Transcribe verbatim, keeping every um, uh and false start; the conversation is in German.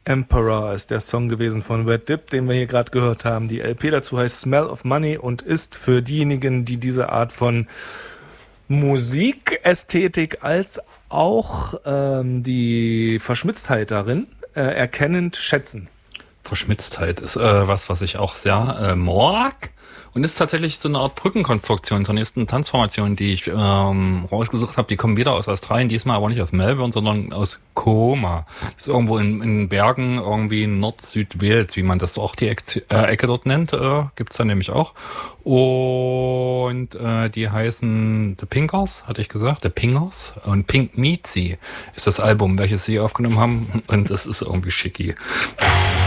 Emperor ist der Song gewesen von Red Dip, den wir hier gerade gehört haben. Die L P dazu heißt Smell of Money und ist für diejenigen, die diese Art von Musikästhetik als auch ähm, die Verschmitztheit darin äh, erkennend schätzen. Verschmitztheit ist äh, was, was ich auch sehr äh, mag. Und ist tatsächlich so eine Art Brückenkonstruktion zur nächsten Tanzformation, die ich ähm, rausgesucht habe. Die kommen wieder aus Australien, diesmal aber nicht aus Melbourne, sondern aus Koma. Das ist irgendwo in, in Bergen, irgendwie Nord-Süd-Wales, wie man das auch die Ecke, äh, Ecke dort nennt, äh, gibt's da nämlich auch. Und äh, die heißen The Pinkers, hatte ich gesagt, The Pingers. Und Pink Meatsy ist das Album, welches sie aufgenommen haben. Und das ist irgendwie schicki.